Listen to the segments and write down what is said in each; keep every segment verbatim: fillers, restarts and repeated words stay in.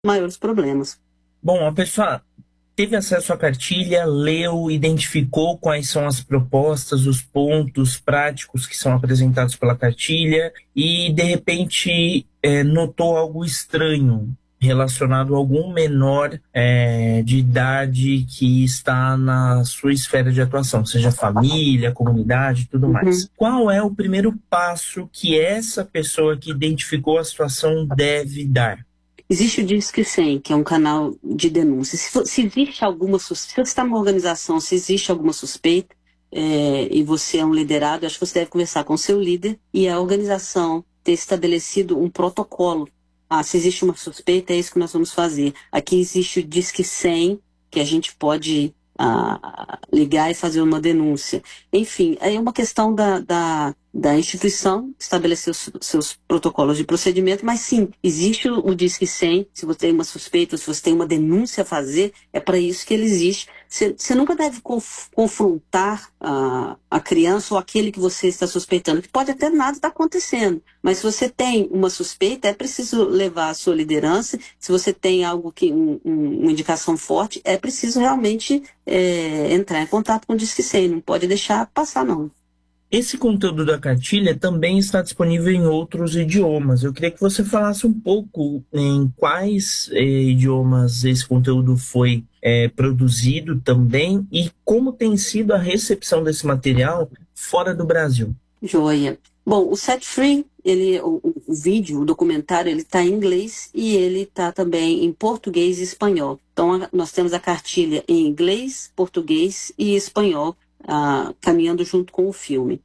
maiores problemas. Bom, a pessoa teve acesso à cartilha, leu, identificou quais são as propostas, os pontos práticos que são apresentados pela cartilha e, de repente, eh, notou algo estranho relacionado a algum menor eh, de idade que está na sua esfera de atuação, seja família, comunidade, tudo Uhum. mais. Qual é o primeiro passo que essa pessoa que identificou a situação deve dar? Existe o Disque cem, que é um canal de denúncia. Se, for- se existe alguma suspeita, se você está numa organização, se existe alguma suspeita, é, e você é um liderado, eu acho que você deve conversar com o seu líder e a organização ter estabelecido um protocolo. Ah, se existe uma suspeita, é isso que nós vamos fazer. Aqui existe o Disque cem, que a gente pode ah, ligar e fazer uma denúncia. Enfim, é uma questão da, da, da instituição estabelecer os seus protocolos de procedimento, mas sim, existe o, o Disque cem, se você tem uma suspeita, se você tem uma denúncia a fazer, é para isso que ele existe. Você, você nunca deve conf, confrontar a, a criança ou aquele que você está suspeitando, que pode até nada estar acontecendo, mas se você tem uma suspeita, é preciso levar a sua liderança. Se você tem algo que, um, um, uma indicação forte, é preciso realmente é, entrar em contato com o Disque cem, não pode deixar passar, não. Esse conteúdo da cartilha também está disponível em outros idiomas. Eu queria que você falasse um pouco em quais eh, idiomas esse conteúdo foi eh, produzido também e como tem sido a recepção desse material fora do Brasil. Joia. Bom, o Set Free, ele, o, o- o vídeo, o documentário, ele está em inglês e ele está também em português e espanhol. Então, a- nós temos a cartilha em inglês, português e espanhol, ah, caminhando junto com o filme.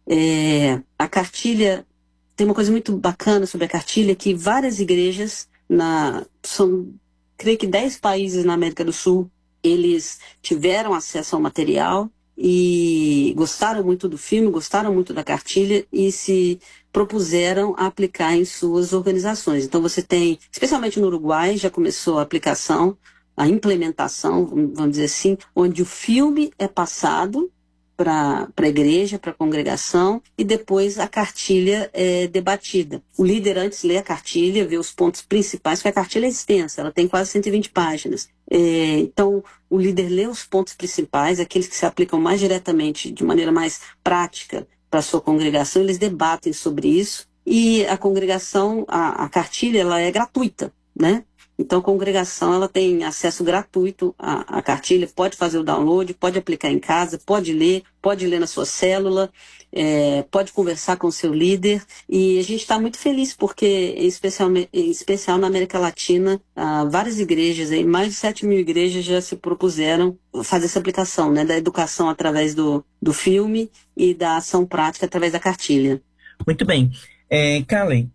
É, a cartilha, tem uma coisa muito bacana sobre a cartilha, que várias igrejas, na, são, creio que dez países na América do Sul, eles tiveram acesso ao material e gostaram muito do filme, gostaram muito da cartilha e se propuseram a aplicar em suas organizações. Então você tem, especialmente no Uruguai, já começou a aplicação, a implementação, vamos dizer assim, onde o filme é passado para a igreja, para a congregação, e depois a cartilha é debatida. O líder antes lê a cartilha, vê os pontos principais, porque a cartilha é extensa, ela tem quase cento e vinte páginas. É, então, o líder lê os pontos principais, aqueles que se aplicam mais diretamente, de maneira mais prática para a sua congregação, eles debatem sobre isso, e a congregação, a, a cartilha, ela é gratuita, né? Então, a congregação ela tem acesso gratuito à, à cartilha, pode fazer o download, pode aplicar em casa, pode ler, pode ler na sua célula, é, pode conversar com o seu líder. E a gente está muito feliz porque, em especial, em especial na América Latina, ah, várias igrejas, aí, mais de sete mil igrejas já se propuseram fazer essa aplicação, né, da educação através do, do filme e da ação prática através da cartilha. Muito bem. É, Kalen,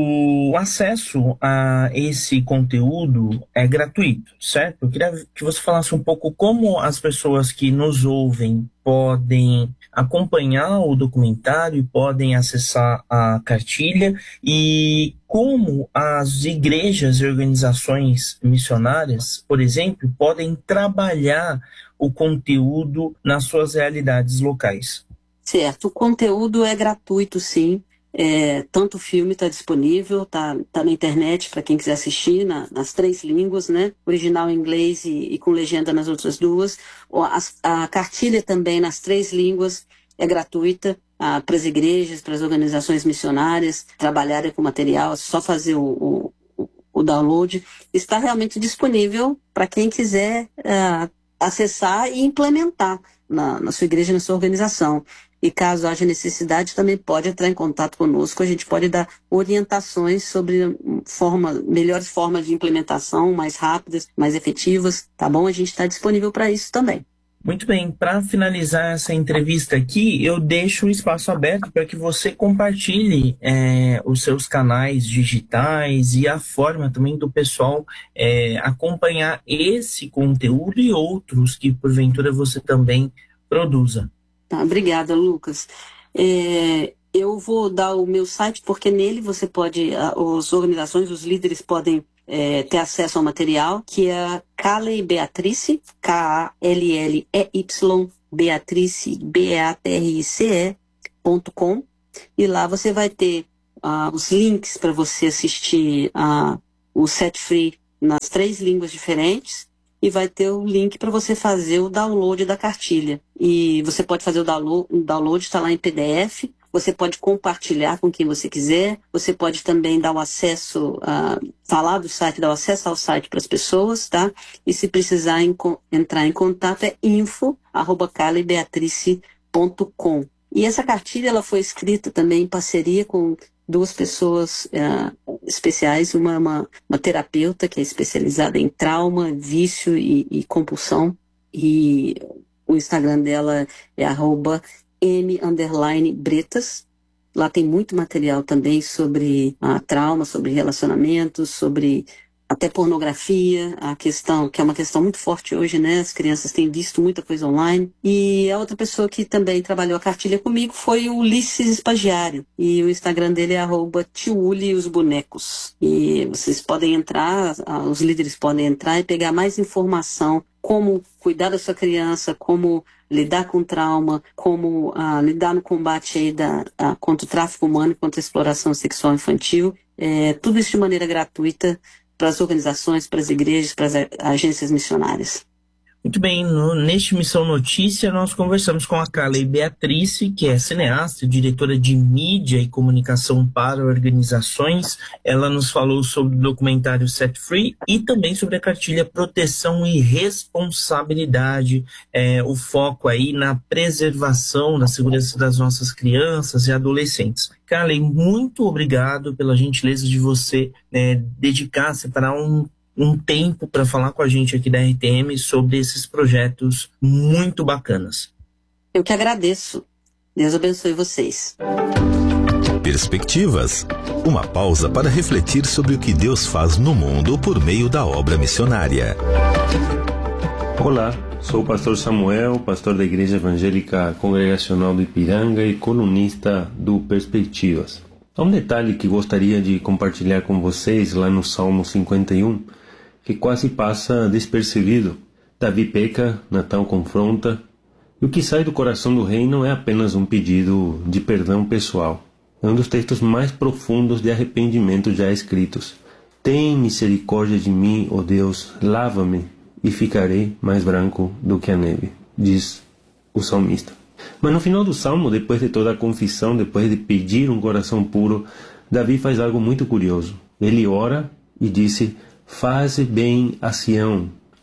o acesso a esse conteúdo é gratuito, certo? Eu queria que você falasse um pouco como as pessoas que nos ouvem podem acompanhar o documentário, podem acessar a cartilha e como as igrejas e organizações missionárias, por exemplo, podem trabalhar o conteúdo nas suas realidades locais. Certo, o conteúdo é gratuito, sim. É, tanto o filme está disponível, está tá na internet para quem quiser assistir, na- nas três línguas, né? Original em inglês e, e com legenda nas outras duas. O- as- A, cartilha também nas três línguas é gratuita para as igrejas, para as organizações missionárias trabalharem com material, é só fazer o, o, o- o download. Está realmente disponível para quem quiser ah, acessar e implementar na, na sua igreja, na sua organização. E caso haja necessidade, também pode entrar em contato conosco. A gente pode dar orientações sobre hum, forma, melhores formas de implementação, mais rápidas, mais efetivas, tá bom? A gente está disponível para isso também. Muito bem, para finalizar essa entrevista aqui, eu deixo o espaço aberto para que você compartilhe é, os seus canais digitais e a forma também do pessoal é, acompanhar esse conteúdo e outros que porventura você também produza. Tá, obrigada, Lucas. É, eu vou dar o meu site, porque nele você pode, a- as organizações, os líderes podem é, ter acesso ao material, que é Kalley Beatrice, K A L L E Y, Beatrice, B E A T R I C E, ponto com, e lá você vai ter ah, os links para você assistir a o Set Free nas três línguas diferentes e vai ter o link para você fazer o download da cartilha. E você pode fazer o download, o download está lá em P D F, você pode compartilhar com quem você quiser, você pode também dar o acesso, a, falar do site, dar o acesso ao site para as pessoas, tá? E se precisar em, entrar em contato é info arroba carla e beatrice ponto com. E essa cartilha ela foi escrita também em parceria com duas pessoas uh, especiais, uma, uma, uma terapeuta que é especializada em trauma, vício e, e compulsão, e o Instagram dela é arroba m underline bretas. Lá tem muito material também sobre uh, trauma, sobre relacionamentos, sobre até pornografia, a questão, que é uma questão muito forte hoje, né? As crianças têm visto muita coisa online. E a outra pessoa que também trabalhou a cartilha comigo foi o Ulisses Espagiário. E o Instagram dele é arroba Tiuli os bonecos. E vocês podem entrar, os líderes podem entrar e pegar mais informação, como cuidar da sua criança, como lidar com trauma, como uh, lidar no combate aí da, uh, contra o tráfico humano e contra a exploração sexual infantil. É, tudo isso de maneira gratuita, para as organizações, para as igrejas, para as agências missionárias. Muito bem, no, neste Missão Notícia nós conversamos com a Carla e Beatrice, que é cineasta, diretora de mídia e comunicação para organizações. Ela nos falou sobre o documentário Set Free e também sobre a cartilha Proteção e Responsabilidade, é, o foco aí na preservação da segurança das nossas crianças e adolescentes. Carla, muito obrigado pela gentileza de você é, dedicar, separar um um tempo para falar com a gente aqui da R T M sobre esses projetos muito bacanas. Eu que agradeço. Deus abençoe vocês. Perspectivas. Uma pausa para refletir sobre o que Deus faz no mundo por meio da obra missionária. Olá, sou o pastor Samuel, pastor da Igreja Evangélica Congregacional do Ipiranga e colunista do Perspectivas. Há um detalhe que gostaria de compartilhar com vocês lá no Salmo cinquenta e um, que quase passa despercebido. Davi peca, Natã confronta, e o que sai do coração do rei não é apenas um pedido de perdão pessoal. É um dos textos mais profundos de arrependimento já escritos. Tem misericórdia de mim, ó Deus, lava-me e ficarei mais branco do que a neve, diz o salmista. Mas no final do salmo, depois de toda a confissão, depois de pedir um coração puro, Davi faz algo muito curioso. Ele ora e disse: faze bem a Sião,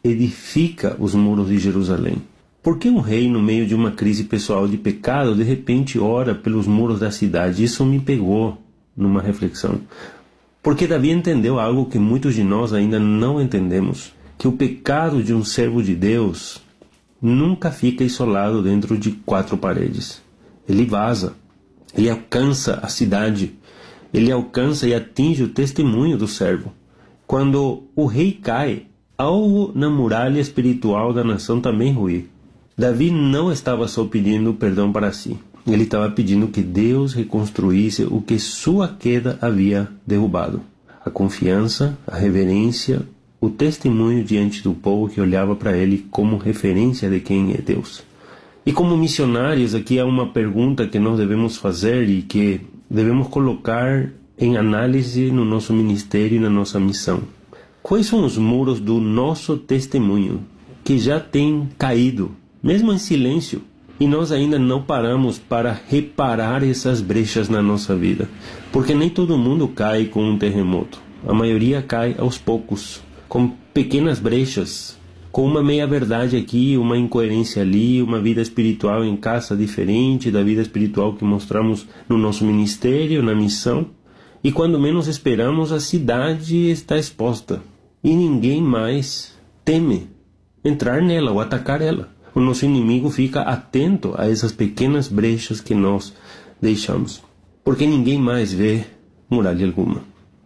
edifica os muros de Jerusalém. Por que um rei, no meio de uma crise pessoal de pecado, de repente ora pelos muros da cidade? Isso me pegou numa reflexão. Porque Davi entendeu algo que muitos de nós ainda não entendemos, que o pecado de um servo de Deus nunca fica isolado dentro de quatro paredes. Ele vaza, ele alcança a cidade, ele alcança e atinge o testemunho do servo. Quando o rei cai, algo na muralha espiritual da nação também ruir. Davi não estava só pedindo perdão para si. Ele estava pedindo que Deus reconstruísse o que sua queda havia derrubado. A confiança, a reverência, o testemunho diante do povo que olhava para ele como referência de quem é Deus. E como missionários, aqui há uma pergunta que nós devemos fazer e que devemos colocar em análise no nosso ministério e na nossa missão. Quais são os muros do nosso testemunho que já têm caído, mesmo em silêncio, e nós ainda não paramos para reparar essas brechas na nossa vida? Porque nem todo mundo cai com um terremoto. A maioria cai aos poucos, com pequenas brechas, com uma meia-verdade aqui, uma incoerência ali, uma vida espiritual em casa diferente da vida espiritual que mostramos no nosso ministério, na missão. E quando menos esperamos, a cidade está exposta. E ninguém mais teme entrar nela ou atacar ela. O nosso inimigo fica atento a essas pequenas brechas que nós deixamos. Porque ninguém mais vê muralha alguma.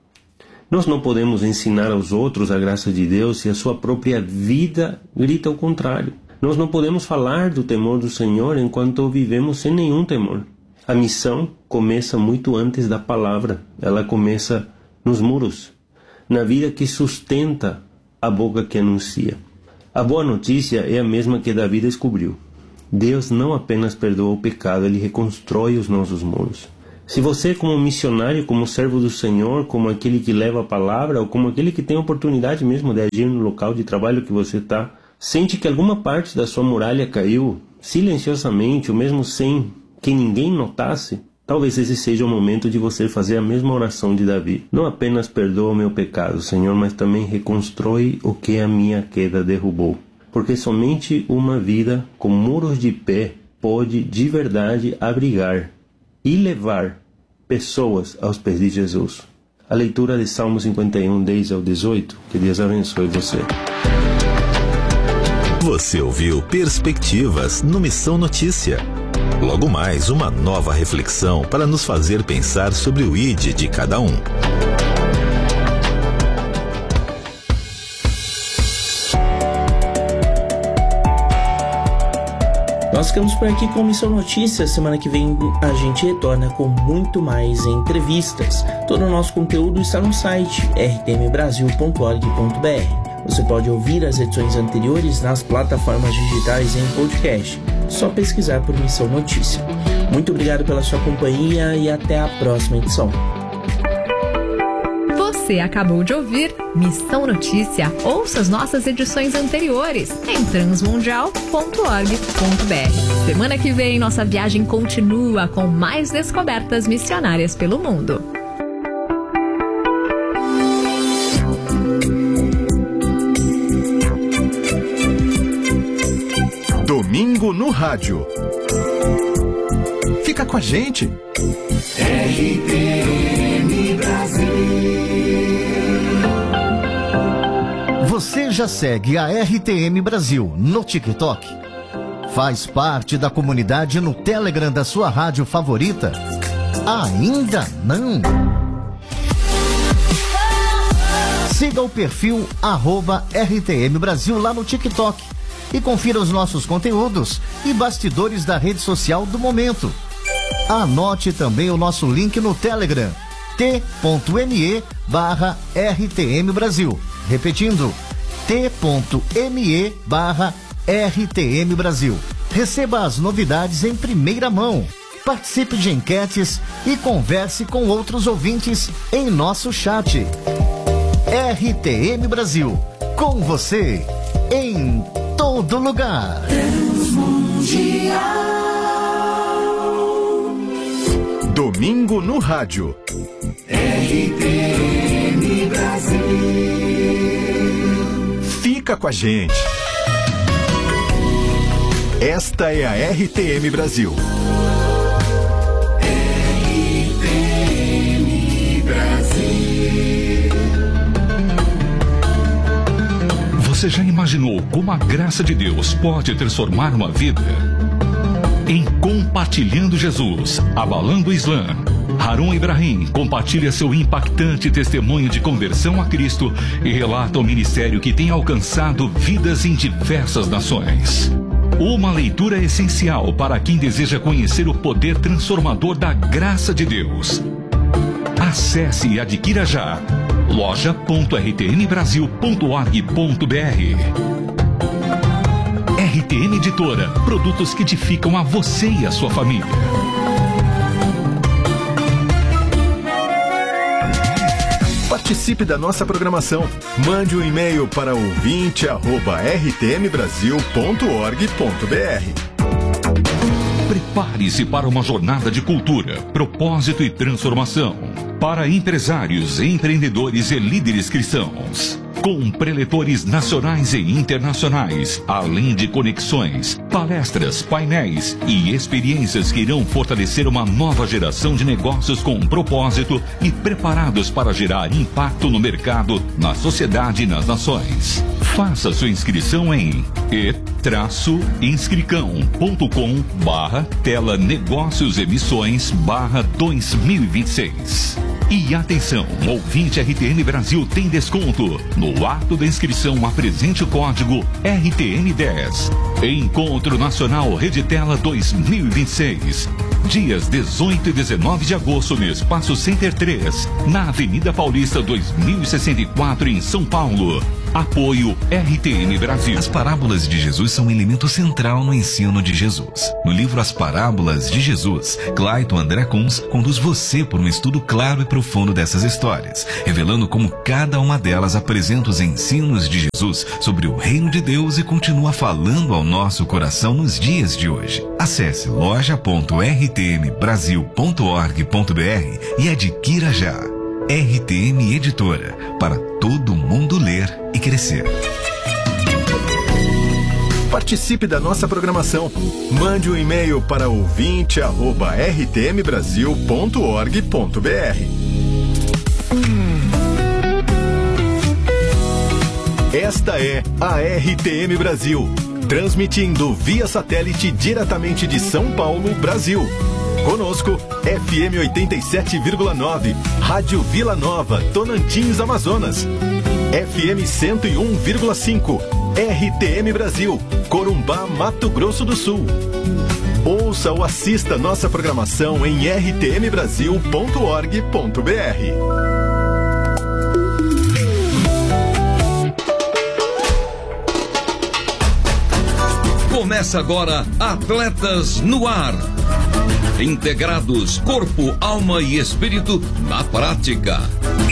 Nós não podemos ensinar aos outros a graça de Deus se a sua própria vida grita o contrário. Nós não podemos falar do temor do Senhor enquanto vivemos sem nenhum temor. A missão começa muito antes da palavra. Ela começa nos muros, na vida que sustenta a boca que anuncia. A boa notícia é a mesma que Davi descobriu. Deus não apenas perdoa o pecado, Ele reconstrói os nossos muros. Se você, como missionário, como servo do Senhor, como aquele que leva a palavra, ou como aquele que tem a oportunidade mesmo de agir no local de trabalho que você está, sente que alguma parte da sua muralha caiu silenciosamente, ou mesmo sem que ninguém notasse, talvez esse seja o momento de você fazer a mesma oração de Davi. Não apenas perdoa o meu pecado, Senhor, mas também reconstrói o que a minha queda derrubou. Porque somente uma vida com muros de pé pode de verdade abrigar e levar pessoas aos pés de Jesus. A leitura de Salmo cinquenta e um, dez ao dezoito. Que Deus abençoe você. Você ouviu Perspectivas no Missão Notícia. Logo mais, uma nova reflexão para nos fazer pensar sobre o I D de cada um. Nós ficamos por aqui com Missão Notícias. Semana que vem a gente retorna com muito mais entrevistas. Todo o nosso conteúdo está no site r t m brasil ponto org ponto b r. Você pode ouvir as edições anteriores nas plataformas digitais em podcast. Só pesquisar por Missão Notícia. Muito obrigado pela sua companhia e até a próxima edição. Você acabou de ouvir Missão Notícia. Ouça as nossas edições anteriores em transmundial ponto org ponto b r. Semana que vem, nossa viagem continua com mais descobertas missionárias pelo mundo. Domingo no Rádio. Fica com a gente. R T M Brasil. Você já segue a R T M Brasil no TikTok? Faz parte da comunidade no Telegram da sua rádio favorita? Ainda não? Siga o perfil arroba R T M Brasil lá no TikTok e confira os nossos conteúdos e bastidores da rede social do momento. Anote também o nosso link no Telegram, t.me barra RTM Brasil. Repetindo, t.me barra RTM Brasil. Receba as novidades em primeira mão. Participe de enquetes e converse com outros ouvintes em nosso chat. R T M Brasil, com você, em todo lugar. Transmundial. Domingo no Rádio. R T M Brasil. Fica com a gente. Esta é a R T M Brasil. R T M Brasil. Você já imaginou como a graça de Deus pode transformar uma vida? Em Compartilhando Jesus, Abalando o Islã, Harun Ibrahim compartilha seu impactante testemunho de conversão a Cristo e relata o ministério que tem alcançado vidas em diversas nações. Uma leitura essencial para quem deseja conhecer o poder transformador da graça de Deus. Acesse e adquira já loja ponto r t m brasil ponto org ponto b r. R T M Editora, produtos que edificam a você e a sua família. Participe da nossa programação. Mande um e-mail para ouvinte arroba r t m brasil ponto org ponto b r. Prepare-se para uma jornada de cultura, propósito e transformação. Para empresários, empreendedores e líderes cristãos. Com preletores nacionais e internacionais, além de conexões, palestras, painéis e experiências que irão fortalecer uma nova geração de negócios com propósito e preparados para gerar impacto no mercado, na sociedade e nas nações. Faça sua inscrição em e inscricão ponto com barra tela negócios emissões barra dois mil e vinte e seis. E atenção, ouvinte R T M Brasil tem desconto. No ato da inscrição, apresente o código R T M dez. Encontro Nacional Rede Tela dois mil e vinte e seis. Dias dezoito e dezenove de agosto no Espaço Center três, na Avenida Paulista dois mil e sessenta e quatro, em São Paulo. Apoio R T M Brasil. As parábolas de Jesus são um elemento central no ensino de Jesus. No livro As Parábolas de Jesus, Clayton André Kunz conduz você por um estudo claro e profundo dessas histórias, revelando como cada uma delas apresenta os ensinos de Jesus sobre o reino de Deus e continua falando ao nosso coração nos dias de hoje. Acesse loja ponto r t m brasil ponto org ponto b r e adquira já. R T M Editora, para todo mundo ler e crescer. Participe da nossa programação. Mande um e-mail para ouvinte arroba r t m brasil ponto org ponto b r. Esta é a R T M Brasil, transmitindo via satélite diretamente de São Paulo, Brasil. Conosco, F M oitenta e sete vírgula nove, Rádio Vila Nova, Tonantins, Amazonas. F M cento e um vírgula cinco, R T M Brasil, Corumbá, Mato Grosso do Sul. Ouça ou assista nossa programação em r t m brasil ponto org ponto b r. Começa agora Atletas no Ar. Integrados, corpo, alma e espírito na prática.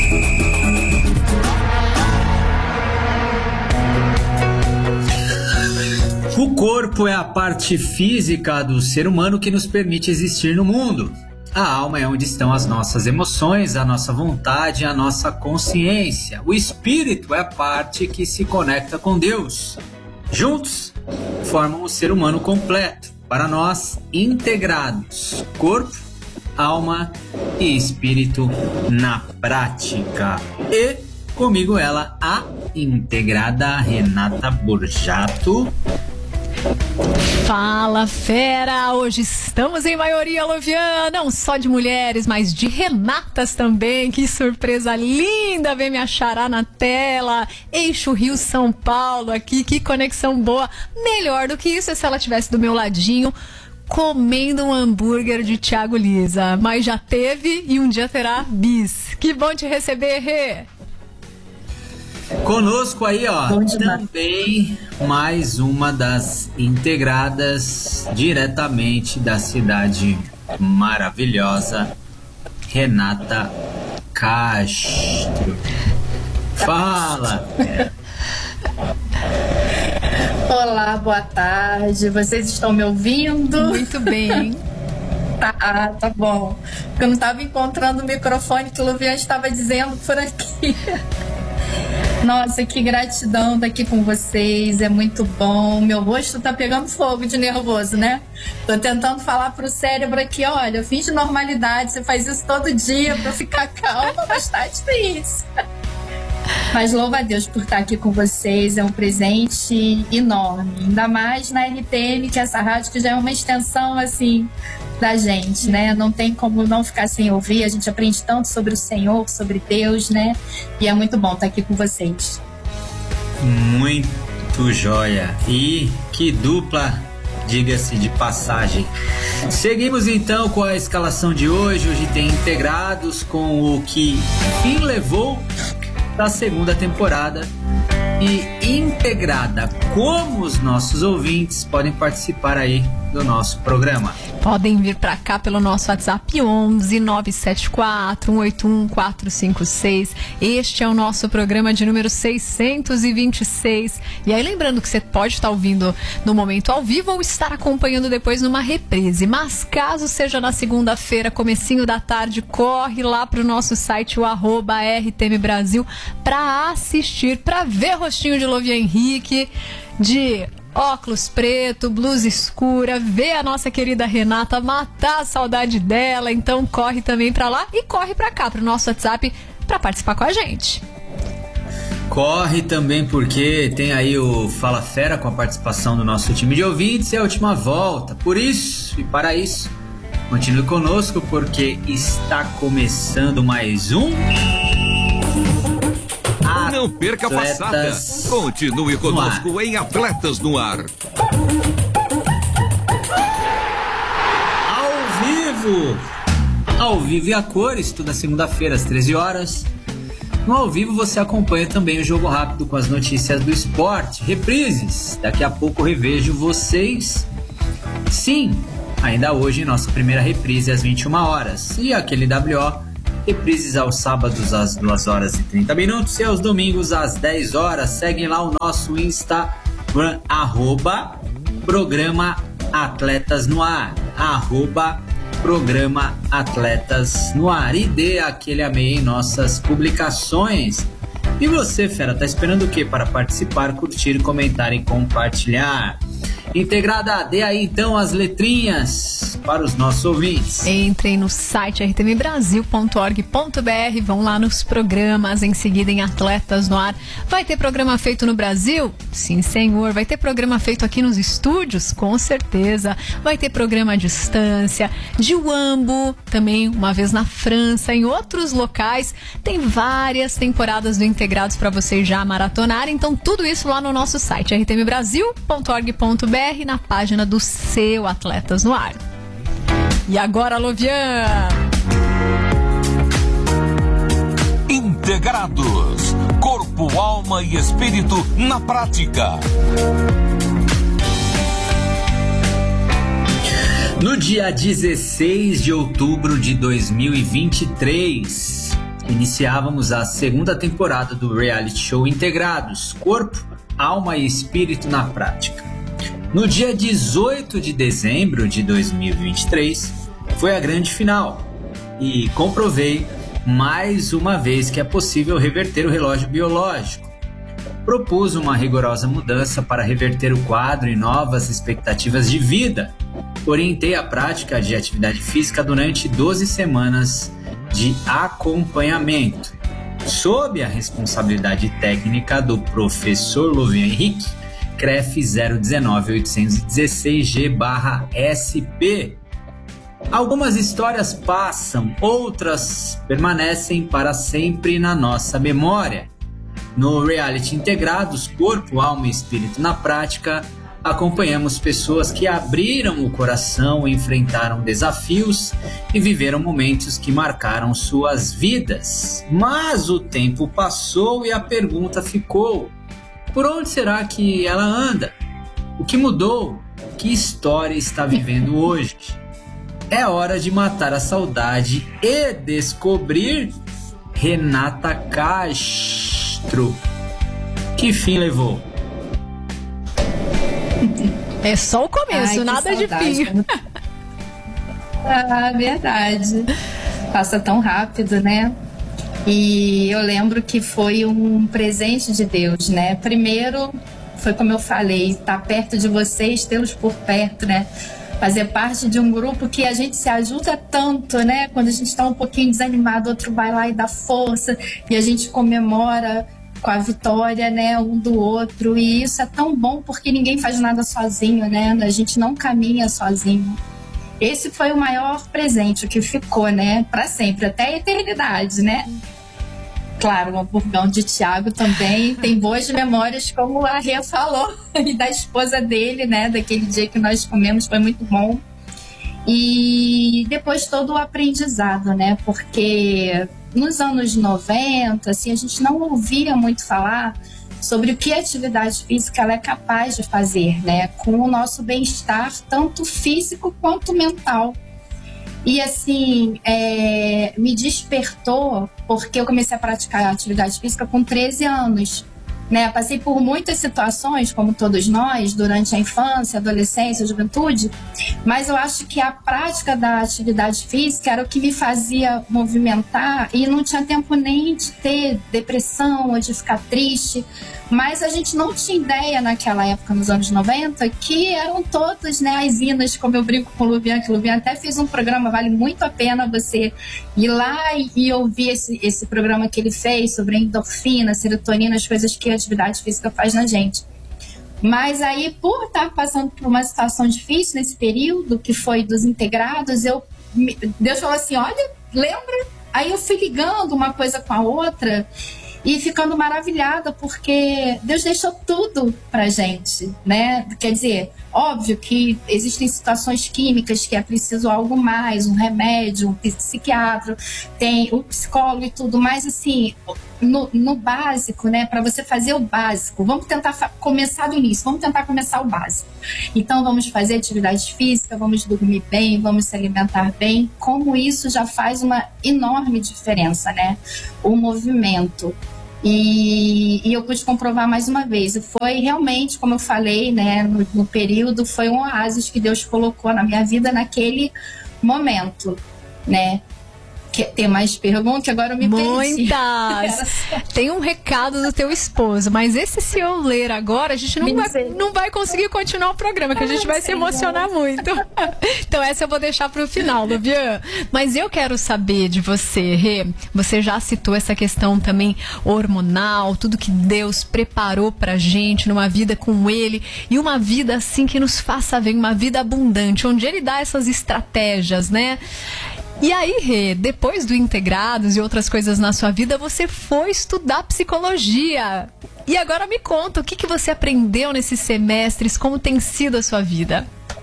O corpo é a parte física do ser humano que nos permite existir no mundo. A alma é onde estão as nossas emoções, a nossa vontade, a nossa consciência. O espírito é a parte que se conecta com Deus. Juntos, formam o ser humano completo. Para nós, integrados, corpo, alma e espírito na prática. E comigo ela, a integrada Renata Borjato. Fala, fera! Hoje estamos em maioria, Lovian, não só de mulheres, mas de Renatas também. Que surpresa linda ver minha xará na tela. Eixo Rio-São Paulo aqui, que conexão boa. Melhor do que isso é se ela estivesse do meu ladinho, comendo um hambúrguer de Thiago Lisa. Mas já teve e um dia terá bis. Que bom te receber, Rê! Conosco aí, ó, também mais uma das integradas diretamente da cidade maravilhosa, Renata Castro. Fala! Olá, boa tarde. Vocês estão me ouvindo? Muito bem. Tá, tá bom. Porque eu não estava encontrando o microfone que o Luvian estava dizendo por aqui. Nossa, que gratidão estar aqui com vocês, é muito bom. Meu rosto tá pegando fogo de nervoso, né? Tô tentando falar pro cérebro aqui, olha, finge normalidade, você faz isso todo dia pra ficar calma, mas tá difícil. Mas louva a Deus por estar aqui com vocês, é um presente enorme. Ainda mais na R T M, que é essa rádio que já é uma extensão, assim, da gente, né? Não tem como não ficar sem ouvir, a gente aprende tanto sobre o Senhor, sobre Deus, né? E é muito bom estar aqui com vocês. Muito joia. E que dupla, diga-se de passagem. Seguimos então com a escalação de hoje. Hoje tem integrados com o que fim levou da segunda temporada e integrada. Como os nossos ouvintes podem participar aí do nosso programa? Podem vir para cá pelo nosso WhatsApp onze nove sete quatro um oito um quatro cinco seis. Este é o nosso programa de número seiscentos e vinte e seis. E aí lembrando que você pode estar ouvindo no momento ao vivo ou estar acompanhando depois numa reprise. Mas caso seja na segunda-feira, comecinho da tarde, corre lá pro nosso site, o arroba R T M Brasil, para assistir, para ver rostinho de Lovian Henrique, de óculos preto, blusa escura, ver a nossa querida Renata, matar a saudade dela. Então corre também pra lá e corre pra cá, pro nosso WhatsApp, pra participar com a gente. Corre também porque tem aí o Fala Fera com a participação do nosso time de ouvintes. É a última volta. Por isso e para isso, continue conosco porque está começando mais um... Não perca a passada. Continue conosco em Atletas no Ar. Ao vivo. Ao vivo e a cores, toda segunda-feira às treze horas. No ao vivo você acompanha também o Jogo Rápido com as notícias do esporte, reprises. Daqui a pouco revejo vocês. Sim, ainda hoje nossa primeira reprise às vinte e uma horas. E aquele W O, reprises aos sábados às duas horas e trinta minutos e aos domingos às dez horas. Seguem lá o nosso Instagram, arroba Programa Atletas no Ar, arroba Programa Atletas no Ar, e dê aquele amei em nossas publicações. E você, fera, tá esperando o que para participar, curtir, comentar e compartilhar? Integrada, dê aí então as letrinhas para os nossos ouvintes. Entrem no site r t m brasil ponto org ponto b r, vão lá nos programas, em seguida em Atletas no Ar. Vai ter programa feito no Brasil? Sim, senhor. Vai ter programa feito aqui nos estúdios? Com certeza. Vai ter programa à distância, de Uambo, também uma vez na França, em outros locais. Tem várias temporadas do Integrados para vocês já maratonarem. Então tudo isso lá no nosso site r t m brasil ponto org ponto b r, na página do seu Atletas no Ar. E agora, Lovian! Integrados. Corpo, alma e espírito na prática. No dia dezesseis de outubro de dois mil e vinte e três, iniciávamos a segunda temporada do reality show Integrados. Corpo, alma e espírito na prática. No dia dezoito de dezembro de dois mil e vinte e três, foi a grande final e comprovei mais uma vez que é possível reverter o relógio biológico. Propus uma rigorosa mudança para reverter o quadro e novas expectativas de vida. Orientei a prática de atividade física durante doze semanas de acompanhamento, sob a responsabilidade técnica do professor Lovian Henrique, C R E F zero um nove oito um seis G barra S P. Algumas histórias passam, outras permanecem para sempre na nossa memória. No reality Integrados, Corpo, Alma e Espírito na Prática, acompanhamos pessoas que abriram o coração, enfrentaram desafios e viveram momentos que marcaram suas vidas. Mas o tempo passou e a pergunta ficou: por onde será que ela anda? O que mudou? Que história está vivendo hoje? É hora de matar a saudade e descobrir Renata Castro. Que fim levou? É só o começo, ai, nada de fim. Ah, verdade. Passa tão rápido, né? E eu lembro que foi um presente de Deus, né? Primeiro, foi como eu falei, estar perto de vocês, tê-los por perto, né? Fazer parte de um grupo que a gente se ajuda tanto, né? Quando a gente está um pouquinho desanimado, outro vai lá e dá força, e a gente comemora com a vitória, né, um do outro. E isso é tão bom porque ninguém faz nada sozinho, né? A gente não caminha sozinho. Esse foi o maior presente, o que ficou, né, para sempre, até a eternidade, né? Claro, o hamburgão de Thiago também tem boas memórias, como a Rê falou, e da esposa dele, né, daquele dia que nós comemos, foi muito bom. E depois todo o aprendizado, né, porque nos anos noventa, assim, a gente não ouvia muito falar sobre o que a atividade física ela é capaz de fazer, né, com o nosso bem-estar, tanto físico quanto mental. E assim, é, me despertou porque eu comecei a praticar atividade física com treze anos. Né? Passei por muitas situações, como todos nós, durante a infância, adolescência, juventude, mas eu acho que a prática da atividade física era o que me fazia movimentar e não tinha tempo nem de ter depressão ou de ficar triste, mas a gente não tinha ideia naquela época, nos anos noventa, que eram todas, né, as hinas, como eu brinco com o Luvian, que o Luvian até fez um programa, vale muito a pena você ir lá e, e ouvir esse, esse programa que ele fez sobre endorfina, serotonina, as coisas que a atividade física faz na gente. Mas aí, por estar passando por uma situação difícil nesse período, que foi dos integrados, eu, Deus falou assim, olha, lembra? Aí eu fui ligando uma coisa com a outra e ficando maravilhada, porque Deus deixou tudo pra gente, né? Quer dizer, óbvio que existem situações químicas que é preciso algo mais, um remédio, um psiquiatra, tem o psicólogo e tudo, mas assim, no, no básico, né? Para você fazer o básico, vamos tentar começar do início, vamos tentar começar o básico. Então vamos fazer atividade física, vamos dormir bem, vamos se alimentar bem, como isso já faz uma enorme diferença, né? O movimento. E, e eu pude comprovar mais uma vez, e foi realmente, como eu falei, né, no, no período, foi um oásis que Deus colocou na minha vida naquele momento, né? Que, tem mais perguntas? Agora eu me perdi. Muitas! Tem um recado do teu esposo, mas esse, se eu ler agora, a gente não, vai, não vai conseguir continuar o programa, que a gente vai se emocionar muito. Então essa eu vou deixar para o final, Luvian. Mas eu quero saber de você, Rê. Você já citou essa questão também hormonal, tudo que Deus preparou pra gente numa vida com Ele, e uma vida assim que nos faça ver, uma vida abundante, onde Ele dá essas estratégias, né? E aí, Rê, depois do Integrados e outras coisas na sua vida, você foi estudar psicologia. E agora me conta, o que, que você aprendeu nesses semestres, como tem sido a sua vida?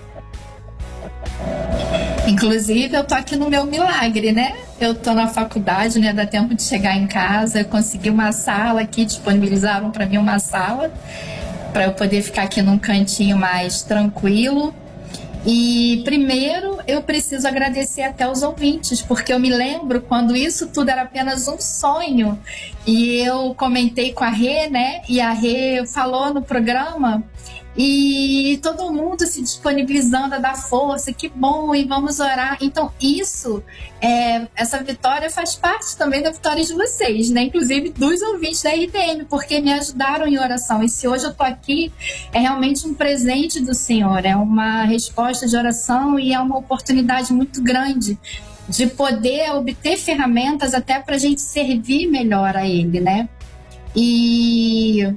Inclusive, eu tô aqui no meu milagre, né? Eu tô na faculdade, né? Dá tempo de chegar em casa, eu consegui uma sala aqui, disponibilizaram para mim uma sala para eu poder ficar aqui num cantinho mais tranquilo. E primeiro eu preciso agradecer até os ouvintes, porque eu me lembro quando isso tudo era apenas um sonho, e eu comentei com a Rê, né? E a Rê falou no programa, e todo mundo se disponibilizando a dar força, que bom, e vamos orar. Então isso, é, essa vitória faz parte também da vitória de vocês, né? Inclusive dos ouvintes da R T M, porque me ajudaram em oração. E se hoje eu tô aqui, é realmente um presente do Senhor, é uma resposta de oração, e é uma oportunidade muito grande de poder obter ferramentas até para a gente servir melhor a Ele, né? E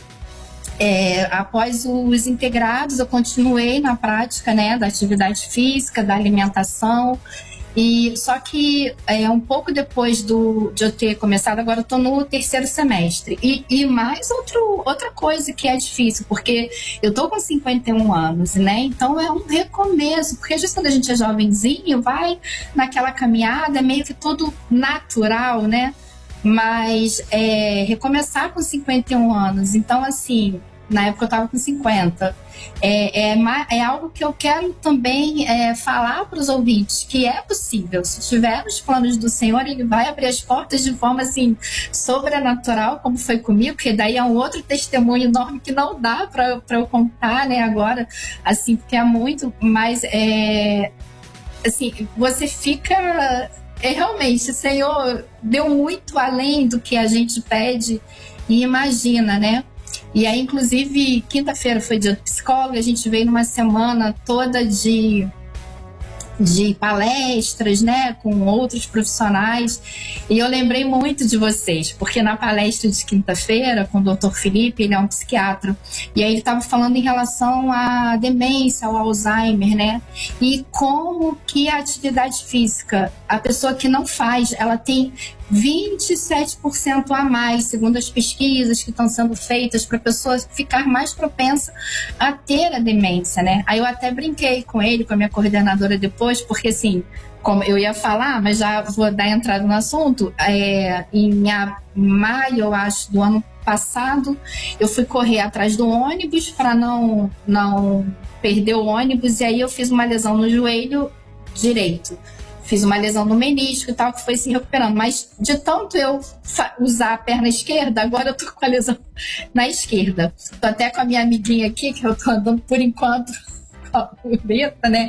É, após os integrados, eu continuei na prática, né, da atividade física, da alimentação, e só que é, um pouco depois do, de eu ter começado, agora eu estou no terceiro semestre. E, e mais outro, outra coisa que é difícil, porque eu estou com cinquenta e um anos, né? Então é um recomeço, porque just quando a gente é jovenzinho, vai naquela caminhada, é meio que tudo natural, né? Mas é, recomeçar com cinquenta e um anos, então assim, na época eu estava com cinquenta, é, é, é algo que eu quero também é, falar para os ouvintes, que é possível, se tiver os planos do Senhor, Ele vai abrir as portas de forma assim, sobrenatural, como foi comigo, porque daí é um outro testemunho enorme que não dá para eu contar, né, agora, assim, porque é muito, mas é, assim, você fica... É, realmente, o Senhor deu muito além do que a gente pede e imagina, né? E aí, inclusive, quinta-feira foi dia do psicólogo, a gente veio numa semana toda de, de palestras, né, com outros profissionais, e eu lembrei muito de vocês, porque na palestra de quinta-feira, com o doutor Felipe, ele é um psiquiatra, e aí ele estava falando em relação à demência, ao Alzheimer, né, e como que a atividade física, a pessoa que não faz, ela tem vinte e sete por cento a mais, segundo as pesquisas que estão sendo feitas, para a pessoa ficar mais propensa a ter a demência, né? Aí eu até brinquei com ele, com a minha coordenadora depois, porque assim, como eu ia falar, mas já vou dar entrada no assunto, é, em a, maio, eu acho, do ano passado, eu fui correr atrás do ônibus para não, não perder o ônibus, e aí eu fiz uma lesão no joelho direito. Fiz uma lesão no menisco e tal, que foi se recuperando. Mas de tanto eu usar a perna esquerda, agora eu tô com a lesão na esquerda. Tô até com a minha amiguinha aqui, que eu tô andando por enquanto com a muleta, né?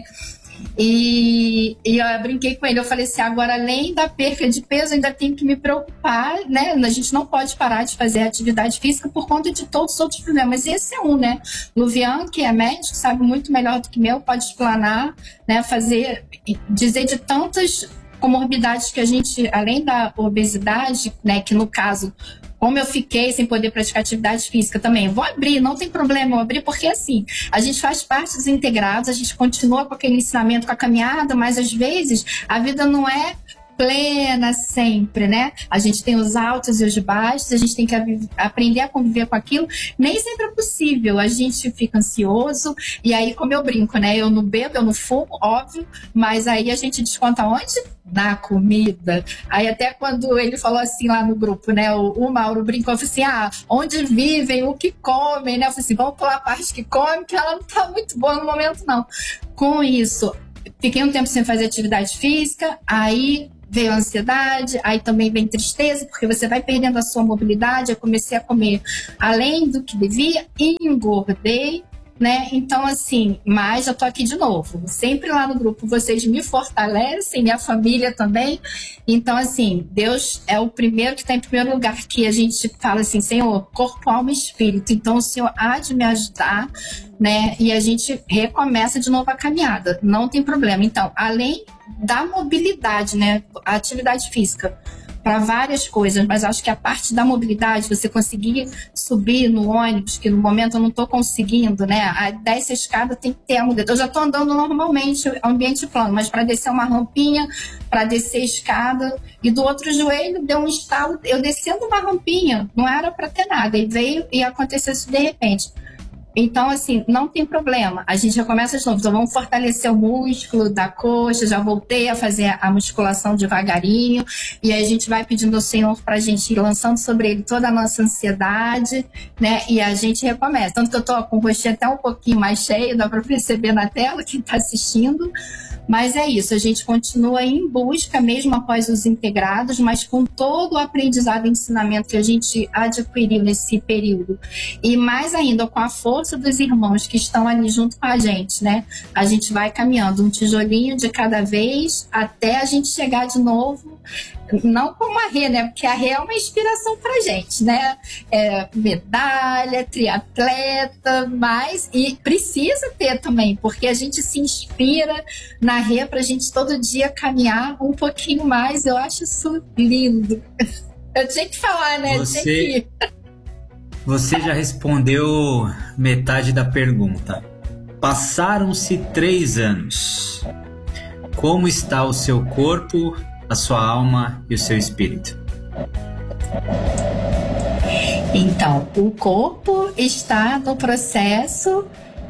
E, e eu brinquei com ele, eu falei assim, agora além da perca de peso, ainda tenho que me preocupar, né? A gente não pode parar de fazer atividade física por conta de todos os outros problemas. E esse é um, né? Luvian, que é médico, sabe muito melhor do que eu, pode explanar, né? Fazer, dizer de tantas comorbidades que a gente, além da obesidade, né? Que no caso, como eu fiquei sem poder praticar atividade física também, eu vou abrir, não tem problema eu abrir, porque assim, a gente faz parte dos integrados, a gente continua com aquele ensinamento, com a caminhada, mas às vezes a vida não é plena sempre, né? A gente tem os altos e os baixos, a gente tem que aprender a conviver com aquilo. Nem sempre é possível, a gente fica ansioso, e aí, como eu brinco, né? Eu não bebo, eu não fumo, óbvio, mas aí a gente desconta onde? Na comida. Aí até quando ele falou assim lá no grupo, né? O, o Mauro brincou, falou assim, ah, onde vivem, o que comem, né? Eu falei assim, vamos pular a parte que come, que ela não tá muito boa no momento, não. Com isso, fiquei um tempo sem fazer atividade física, aí veio a ansiedade, aí também vem tristeza, porque você vai perdendo a sua mobilidade. Eu comecei a comer além do que devia, engordei, né? Então, assim, mas eu tô aqui de novo. Sempre lá no grupo vocês me fortalecem, minha família também. Então, assim, Deus é o primeiro que está em primeiro lugar, que a gente fala assim, Senhor, corpo, alma e espírito. Então, o Senhor há de me ajudar, né? E a gente recomeça de novo a caminhada. Não tem problema. Então, além da mobilidade, né? A atividade física, para várias coisas, mas acho que a parte da mobilidade, você conseguir subir no ônibus, que no momento eu não estou conseguindo, né? A descer a escada tem que ter a mobilidade. Eu já estou andando normalmente, ambiente plano, mas para descer uma rampinha, para descer a escada, e do outro joelho deu um estalo, eu descendo uma rampinha, não era para ter nada, e veio e aconteceu isso de repente. Então, assim, não tem problema. A gente já começa de novo. Então, vamos fortalecer o músculo da coxa. Já voltei a fazer a musculação devagarinho. E aí a gente vai pedindo ao Senhor para a gente ir lançando sobre ele toda a nossa ansiedade, né? E a gente recomeça. Tanto que eu tô com o rostinho até um pouquinho mais cheio, dá para perceber na tela quem está assistindo. Mas é isso, a gente continua em busca, mesmo após os integrados, mas com todo o aprendizado e ensinamento que a gente adquiriu nesse período. E mais ainda, com a força dos irmãos que estão ali junto com a gente, né? A gente vai caminhando um tijolinho de cada vez até a gente chegar de novo, não como a Rê, né? Porque a Rê é uma inspiração pra gente, né? É medalha, triatleta, mas... E precisa ter também, porque a gente se inspira na Rê pra gente todo dia caminhar um pouquinho mais. Eu acho isso lindo. Eu tinha que falar, né? Você, tinha que... você já respondeu metade da pergunta. Passaram-se três anos. Como está o seu corpo, a sua alma e o seu espírito? Então, o corpo está no processo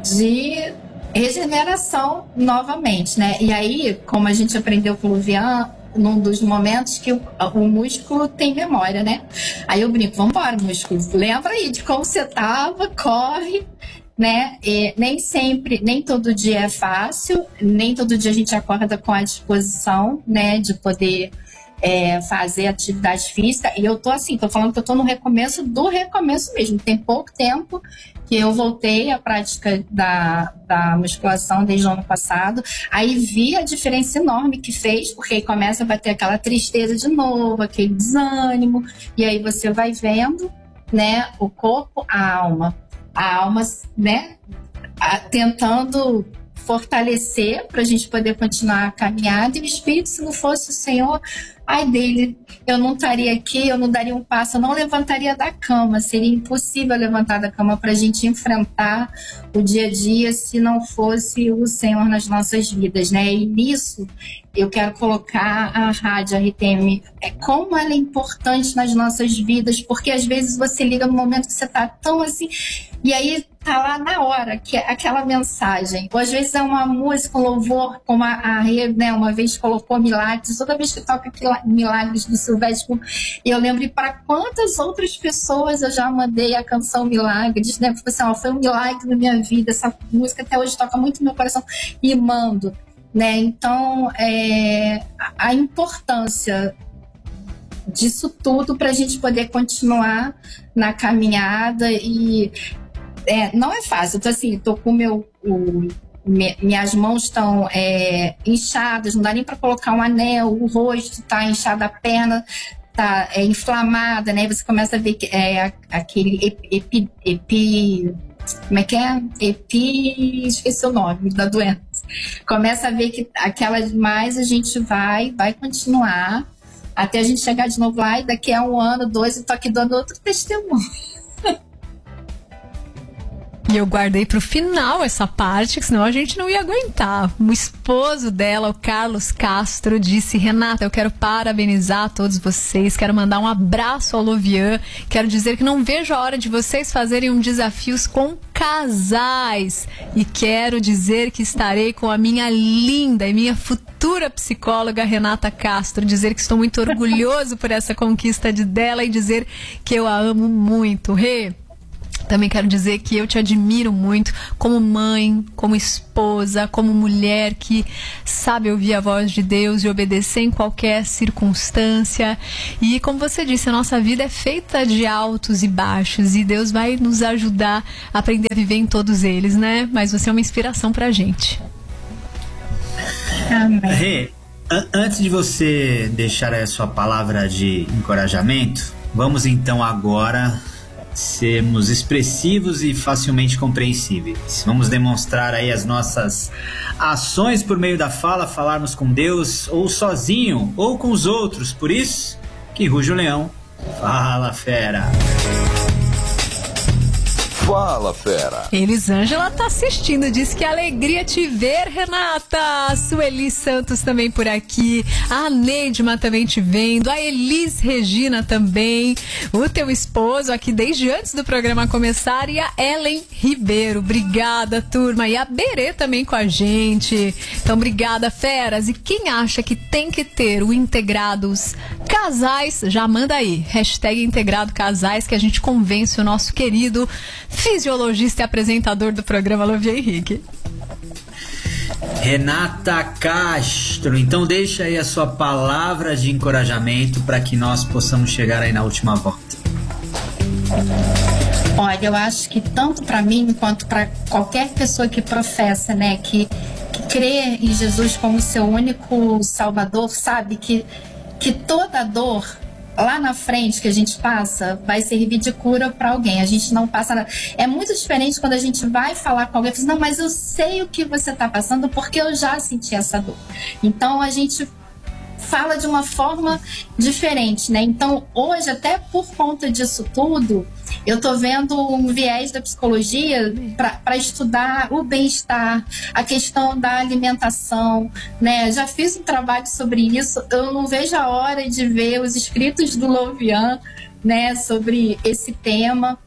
de regeneração novamente, né? E aí, como a gente aprendeu com o Luvian, num dos momentos que o, o músculo tem memória, né? Aí eu brinco, vamos embora, músculo, lembra aí de como você tava, corre, né? E nem sempre, nem todo dia é fácil, nem todo dia a gente acorda com a disposição, né, de poder é, fazer atividade física. E eu tô assim, tô falando que eu tô no recomeço do recomeço mesmo. Tem pouco tempo que eu voltei à prática da, da musculação desde o ano passado. Aí vi a diferença enorme que fez, porque aí começa a bater aquela tristeza de novo, aquele desânimo, e aí você vai vendo, né, o corpo, a alma. A alma, né, a, tentando fortalecer para a gente poder continuar a caminhada, e o espírito, se não fosse o Senhor, ai dele, eu não estaria aqui, eu não daria um passo, eu não levantaria da cama, seria impossível levantar da cama para a gente enfrentar o dia a dia se não fosse o Senhor nas nossas vidas, né? E nisso eu quero colocar a rádio R T M, é como ela é importante nas nossas vidas, porque às vezes você liga no momento que você está tão assim, e aí tá lá na hora, que é aquela mensagem. Ou às vezes é uma música, um louvor, como a, a Rê, né, uma vez colocou Milagres, toda vez que toca aquele Milagres do Silvestre, eu lembro para quantas outras pessoas eu já mandei a canção Milagres, né? Porque, assim, ó, foi um milagre na minha vida, essa música até hoje toca muito no meu coração, e mando, né? Então, é, a, a importância disso tudo para a gente poder continuar na caminhada. E é, não é fácil. Então, assim, tô com meu, o, me, minhas mãos estão é, inchadas, não dá nem para colocar um anel, o rosto tá inchado, a perna tá é, inflamada, né? Você começa a ver que é aquele epi, epi como é que é? Epi, esqueci o nome da doença. Começa a ver que aquelas mais a gente vai, vai continuar até a gente chegar de novo lá, e daqui a um ano, dois, eu tô aqui dando outro testemunho. E eu guardei pro final essa parte, senão a gente não ia aguentar. O esposo dela, o Carlos Castro, disse: Renata, eu quero parabenizar todos vocês, quero mandar um abraço ao Lovian, quero dizer que não vejo a hora de vocês fazerem um desafios com casais. E quero dizer que estarei com a minha linda e minha futura psicóloga Renata Castro, dizer que estou muito orgulhoso por essa conquista de dela e dizer que eu a amo muito. Rê, também quero dizer que eu te admiro muito como mãe, como esposa, como mulher que sabe ouvir a voz de Deus e obedecer em qualquer circunstância. E como você disse, a nossa vida é feita de altos e baixos e Deus vai nos ajudar a aprender a viver em todos eles, né? Mas você é uma inspiração pra gente. Rê, an- antes de você deixar a sua palavra de encorajamento, vamos então agora sermos expressivos e facilmente compreensíveis. Vamos demonstrar aí as nossas ações por meio da fala, falarmos com Deus, ou sozinho, ou com os outros. Por isso que ruge o leão. Fala, fera! Fala, fera! Elisângela tá assistindo, diz que alegria te ver, Renata. A Sueli Santos também por aqui, a Neidma também te vendo, a Elis Regina também, o teu esposo aqui desde antes do programa começar e a Ellen Ribeiro. Obrigada, turma, e a Berê também com a gente. Então, obrigada, feras. E quem acha que tem que ter o Integrados Casais, já manda aí, hashtag Integrado Casais, que a gente convence o nosso querido fisiologista e apresentador do programa, Lovian Henrique. Renata Castro, então deixa aí a sua palavra de encorajamento para que nós possamos chegar aí na última volta. Olha, eu acho que tanto para mim quanto para qualquer pessoa que professa, né, que, que crê em Jesus como seu único Salvador, sabe que, que toda dor lá na frente que a gente passa vai servir de cura para alguém. A gente não passa nada. É muito diferente quando a gente vai falar com alguém e fala assim, não, mas eu sei o que você está passando porque eu já senti essa dor. Então a gente fala de uma forma diferente, né? Então hoje, até por conta disso tudo, eu tô vendo um viés da psicologia para estudar o bem-estar, a questão da alimentação, né? Já fiz um trabalho sobre isso, eu não vejo a hora de ver os escritos do Lovian, né, sobre esse tema.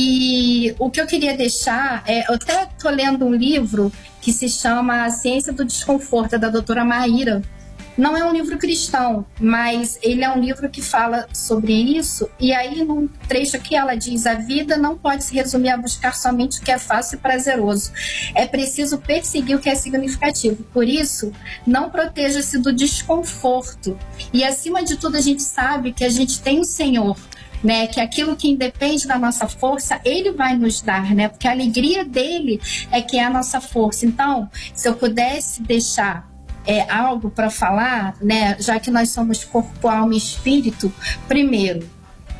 E o que eu queria deixar é, eu até tô lendo um livro que se chama A Ciência do Desconforto, da doutora Maíra. Não é um livro cristão, mas ele é um livro que fala sobre isso. E aí, num trecho aqui, ela diz: a vida não pode se resumir a buscar somente o que é fácil e prazeroso. É preciso perseguir o que é significativo. Por isso, não proteja-se do desconforto. E, acima de tudo, a gente sabe que a gente tem o Senhor, né? Que aquilo que independe da nossa força, Ele vai nos dar, né? Porque a alegria dele é que é a nossa força. Então, se eu pudesse deixar É, algo para falar, né? Já que nós somos corpo, alma e espírito, primeiro,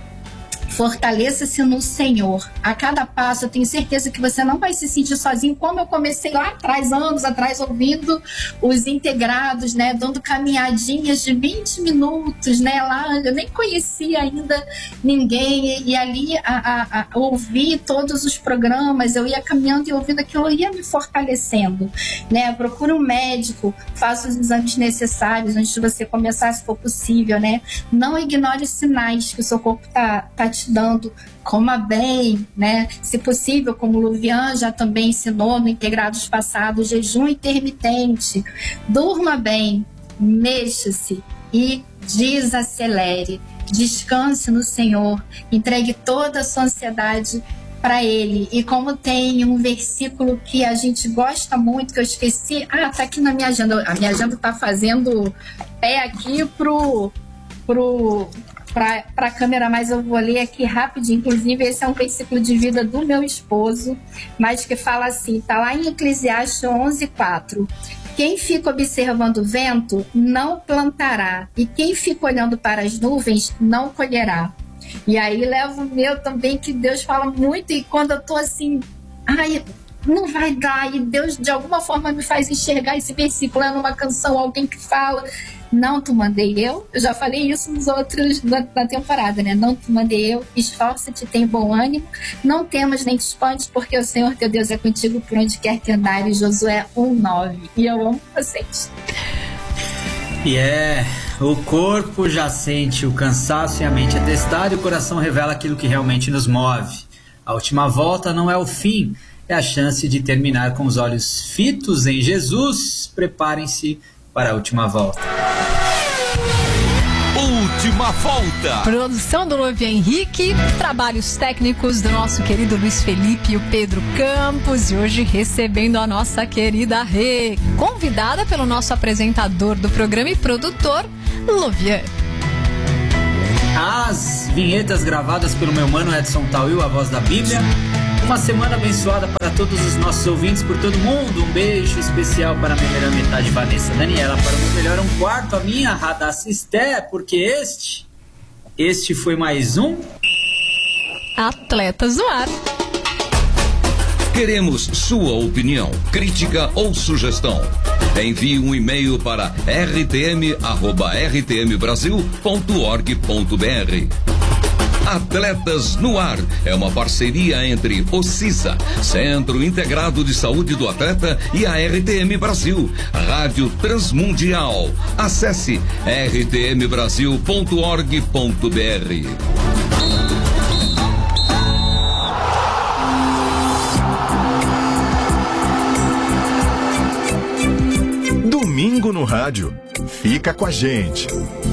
fortaleça-se no Senhor. A cada passo, eu tenho certeza que você não vai se sentir sozinho, como eu comecei lá atrás, anos atrás, ouvindo os integrados, né? Dando caminhadinhas de vinte minutos, né? Lá, eu nem conhecia ainda ninguém, e, e ali, a, a, a, ouvir todos os programas, eu ia caminhando e ouvindo aquilo, ia me fortalecendo, né? Procura um médico, faça os exames necessários antes de você começar, se for possível, né? Não ignore os sinais que o seu corpo tá, tá te dando. Coma bem, né? Se possível, como o Lovian já também ensinou no Integrados passado, jejum intermitente. Durma bem, mexa-se e desacelere. Descanse no Senhor, entregue toda a sua ansiedade para Ele. E como tem um versículo que a gente gosta muito, que eu esqueci, ah, tá aqui na minha agenda. A minha agenda tá fazendo pé aqui pro pro para a câmera, mas eu vou ler aqui rapidinho. Inclusive, esse é um versículo de vida do meu esposo, mas que fala assim, tá lá em Eclesiastes onze, quatro. Quem fica observando o vento não plantará, e quem fica olhando para as nuvens não colherá. E aí leva o meu também, que Deus fala muito, e quando eu tô assim, ai, não vai dar, e Deus de alguma forma me faz enxergar esse versículo, é numa canção, alguém que fala, Não te mandei eu. Eu já falei isso nos outros da, da temporada, né? Não te mandei eu. Esforça-te, tem bom ânimo. Não temas nem te espantes, porque o Senhor teu Deus é contigo por onde quer que andares. Josué um, nove. E eu amo vocês. E é, o corpo já sente o cansaço e a mente é testada e o coração revela aquilo que realmente nos move. A última volta não é o fim, é a chance de terminar com os olhos fitos em Jesus. Preparem-se para a última volta. Última volta. Produção do Lovia Henrique, trabalhos técnicos do nosso querido Luiz Felipe e o Pedro Campos, e hoje recebendo a nossa querida Rê, convidada pelo nosso apresentador do programa e produtor, Lovia. As vinhetas gravadas pelo meu mano Edson Tauil, a voz da Bíblia. Uma semana abençoada para todos os nossos ouvintes, por todo mundo. Um beijo especial para a minha melhor metade, Vanessa Daniela, para o meu melhor um quarto, a minha Radassa Esté, porque este, este foi mais um Atletas no Ar. Queremos sua opinião, crítica ou sugestão. Envie um e-mail para r t m arroba r t m brasil ponto org ponto b r. Atletas no Ar é uma parceria entre o CISA, Centro Integrado de Saúde do Atleta, e a R T M Brasil, Rádio Transmundial. Acesse r t m brasil ponto org ponto b r. Domingo no rádio. Fica com a gente.